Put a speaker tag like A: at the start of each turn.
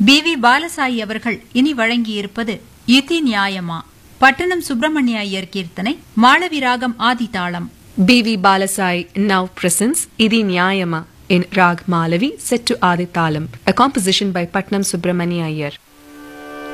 A: B.V. Balasai அவர்கள் இனி வழங்கியிருப்பது இதி நியாயமா. பட்டணம் சுப்பிரமணிய ஐயர் கீர்த்தனை, மாளவி ராகம் ஆதிதாளம்.
B: B.V. Balasai now presents Idi Nyayama in Rag Malavi set to Adithalam, a composition by Patnam Subramania Iyer.